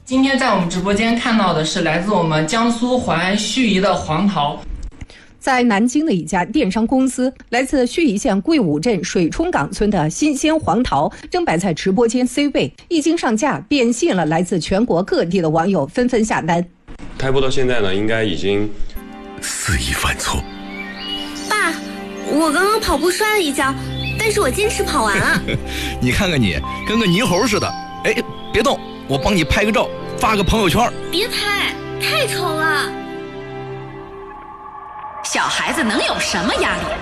今天在我们直播间看到的是来自我们江苏淮安盱眙的黄桃。 在南京的一家电商公司，来自盱眙县桂武镇水冲岗村的新鲜黄桃正摆在直播间 C 位，一经上架便吸引了来自全国各地的网友纷纷下单。 开播到现在呢，应该已经肆意犯错。 爸，我刚刚跑步摔了一跤，但是我坚持跑完了。 你看看你，跟个泥猴似的。哎，别动，我帮你拍个照，发个朋友圈。 别拍，太丑了。 小孩子能有什么压力？